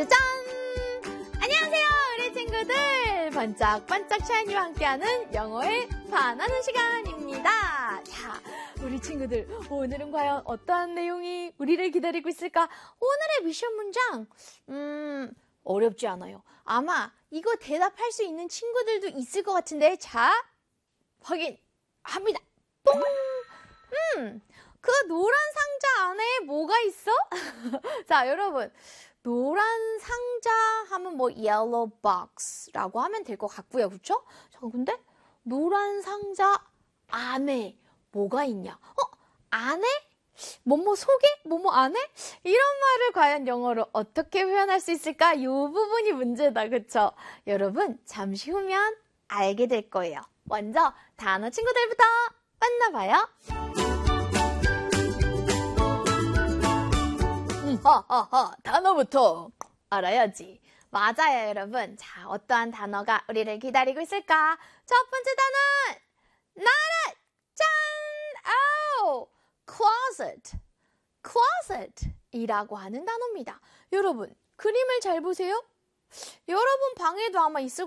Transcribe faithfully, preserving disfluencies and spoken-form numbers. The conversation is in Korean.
짜자잔! 안녕하세요, 우리 친구들! 반짝반짝 샤이니와 함께하는 영어의 반하는 시간입니다. 자, 우리 친구들, 오늘은 과연 어떠한 내용이 우리를 기다리고 있을까? 오늘의 미션 문장, 음, 어렵지 않아요. 아마 이거 대답할 수 있는 친구들도 있을 것 같은데, 자, 확인합니다. 뽕! 음, 그 노란 상자 안에 뭐가 있어? 자, 여러분, 노란 상자 하면 뭐 yellow box라고 하면 될 것 같고요, 그렇죠? 자, 근데 노란 상자 안에 뭐가 있냐? 어, 안에? 뭐뭐 속에? 뭐뭐 안에? 이런 말을 과연 영어로 어떻게 표현할 수 있을까? 이 부분이 문제다, 그렇죠? 여러분, 잠시 후면 알게 될 거예요. 먼저 단어 친구들부터 만나봐요. 음, 허허허, 단어부터 알아야지. 맞아요, 여러분. 자, 어떠한 단어가 우리를 기다리고 있을까? 첫 번째 단어는 나라! 짠! 아우! closet. closet 이라고 하는 단어입니다. 여러분, 그림을 잘 보세요. 여러분 방에도 아마 있을